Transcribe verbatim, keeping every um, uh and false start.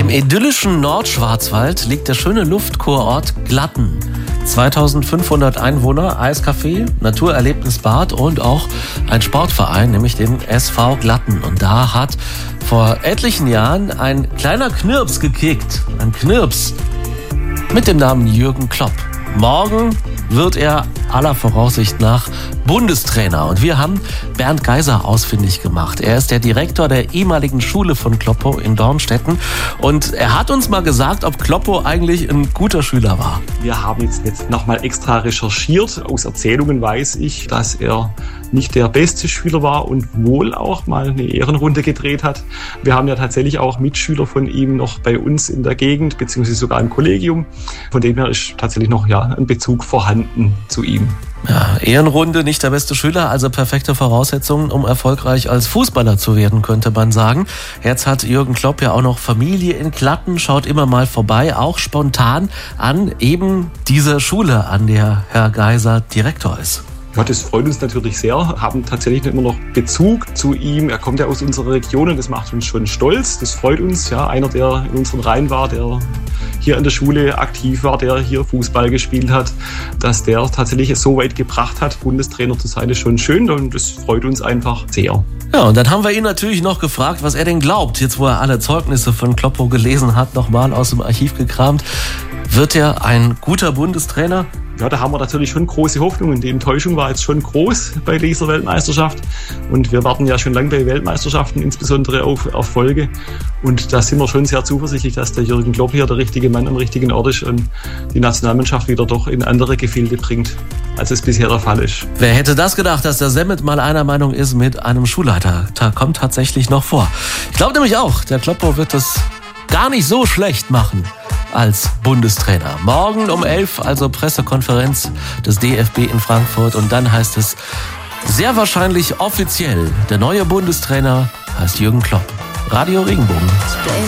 Im idyllischen Nordschwarzwald liegt der schöne Luftkurort Glatten. zweitausendfünfhundert Einwohner, Eiscafé, Naturerlebnisbad und auch ein Sportverein, nämlich den S V Glatten. Und da hat vor etlichen Jahren ein kleiner Knirps gekickt. Ein Knirps mit dem Namen Jürgen Klopp. Morgen wird er aller Voraussicht nach Bundestrainer. Und wir haben Bernd Geiser ausfindig gemacht. Er ist der Direktor der ehemaligen Schule von Kloppo in Dornstetten. Und er hat uns mal gesagt, ob Kloppo eigentlich ein guter Schüler war. Wir haben jetzt, jetzt nochmal extra recherchiert. Aus Erzählungen weiß ich, dass er nicht der beste Schüler war und wohl auch mal eine Ehrenrunde gedreht hat. Wir haben ja tatsächlich auch Mitschüler von ihm noch bei uns in der Gegend, beziehungsweise sogar im Kollegium. Von dem her ist tatsächlich noch ja, ein Bezug vorhanden zu ihm. Ja, Ehrenrunde, nicht der beste Schüler, also perfekte Voraussetzungen, um erfolgreich als Fußballer zu werden, könnte man sagen. Jetzt hat Jürgen Klopp ja auch noch Familie in Glatten, schaut immer mal vorbei, auch spontan an eben dieser Schule, an der Herr Geiser Direktor ist. Ja, das freut uns natürlich sehr, haben tatsächlich immer noch Bezug zu ihm. Er kommt ja aus unserer Region und das macht uns schon stolz. Das freut uns, ja, einer, der in unseren Reihen war, der hier an der Schule aktiv war, der hier Fußball gespielt hat, dass der tatsächlich es so weit gebracht hat, Bundestrainer zu sein, ist schon schön und das freut uns einfach sehr. Ja, und dann haben wir ihn natürlich noch gefragt, was er denn glaubt, jetzt wo er alle Zeugnisse von Kloppo gelesen hat, nochmal aus dem Archiv gekramt. Wird er ein guter Bundestrainer? Ja, da haben wir natürlich schon große Hoffnungen. Die Enttäuschung war jetzt schon groß bei dieser Weltmeisterschaft. Und wir warten ja schon lange bei Weltmeisterschaften, insbesondere auf Erfolge. Und da sind wir schon sehr zuversichtlich, dass der Jürgen Klopp hier der richtige Mann am richtigen Ort ist und die Nationalmannschaft wieder doch in andere Gefilde bringt, als es bisher der Fall ist. Wer hätte das gedacht, dass der Semmet mal einer Meinung ist mit einem Schulleiter? Da kommt tatsächlich noch vor. Ich glaube nämlich auch, der Kloppo wird es gar nicht so schlecht machen als Bundestrainer. Morgen um elf, also Pressekonferenz des D F B in Frankfurt. Und dann heißt es sehr wahrscheinlich offiziell, der neue Bundestrainer heißt Jürgen Klopp. Radio Regenbogen.